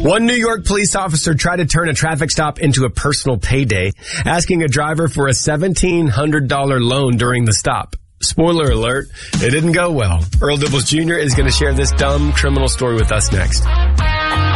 One New York police officer tried to turn a traffic stop into a personal payday, asking a driver for a $1,700 loan during the stop. Spoiler alert, it didn't go well. Earl Dibbles Jr. is going to share this dumb criminal story with us next.